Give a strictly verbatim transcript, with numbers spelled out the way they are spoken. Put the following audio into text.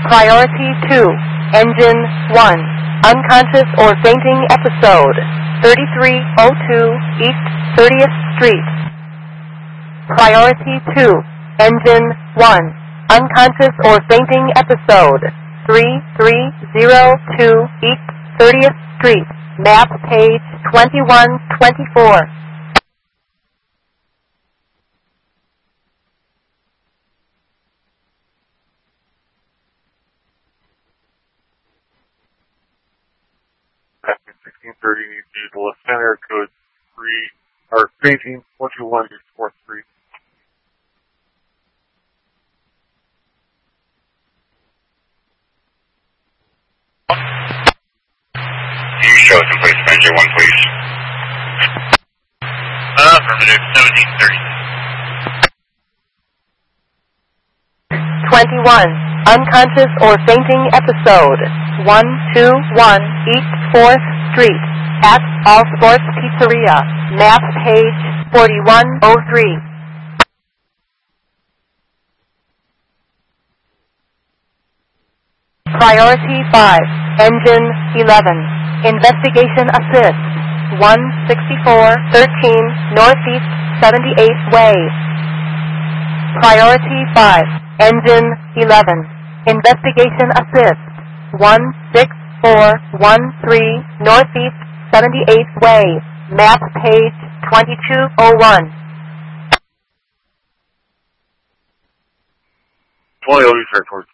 Priority two, Engine one, unconscious or fainting episode, thirty-three oh two East thirtieth Street. Priority two, Engine one, unconscious or fainting episode, thirty-three oh two East thirtieth Street, map page twenty-one twenty-four. sixteen thirty needs to use the left center code three or fainting one two one four three. Team chosen, please. Engine one, please. Affirmative, seventeen thirty. twenty-one, unconscious or fainting episode, one two one East fourth Street, at All Sports Pizzeria, map page forty-one oh three. Priority five, Engine eleven, Investigation Assist, one sixty-four thirteen Northeast seventy-eighth Way. Priority five, Engine eleven, Investigation Assist, one six four one three Northeast seventy-eighth Way, map page twenty-two oh one. twenty oh East Airport.